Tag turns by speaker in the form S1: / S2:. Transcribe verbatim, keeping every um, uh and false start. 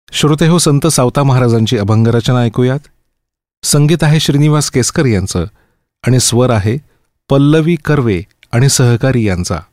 S1: श्रोते हो, संत सावता महाराजांची अभंग रचना ऐकूयात. संगीत आहे श्रीनिवास केसकर यांचं आणि स्वर आहे पल्लवी कर्वे आणि सहकारी यांचा.